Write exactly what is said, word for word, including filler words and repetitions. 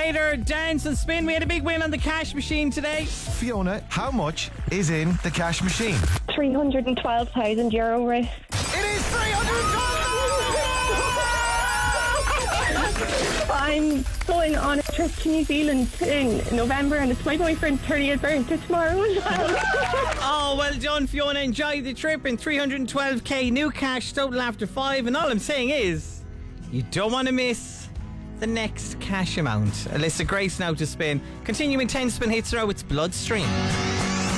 rider, dance and spin. We had a big win on the cash machine today. Fiona, how much is in the cash machine? three hundred twelve thousand euro, right? It is three hundred twelve! I'm going on a trip to New Zealand in November, and it's my boyfriend's thirtieth birthday tomorrow as well. Oh, well done, Fiona. Enjoy the trip. And three hundred twelve k new cash total after five. And all I'm saying is, you don't want to miss the next cash amount. Alyssa Grace now to spin. Continuing ten spin hits row, it's Bloodstream.